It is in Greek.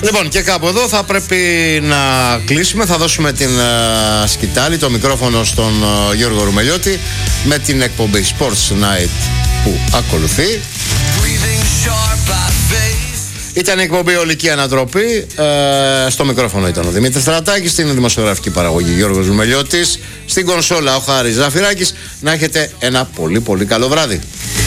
Λοιπόν, και κάπου εδώ θα πρέπει να κλείσουμε. Θα δώσουμε την σκητάλη, το μικρόφωνο στον Γιώργο Ρουμελιώτη με την εκπομπή Sports Night που ακολουθεί. Ήταν η εκπομπή Ολική Ανατροπή. Στο μικρόφωνο ήταν ο Δημήτρης Στρατάκης. Στην δημοσιογραφική παραγωγή Γιώργος Ρουμελιώτης. Στην κονσόλα ο Χάρης Ζαφυράκης. Να έχετε ένα πολύ πολύ καλό βράδυ.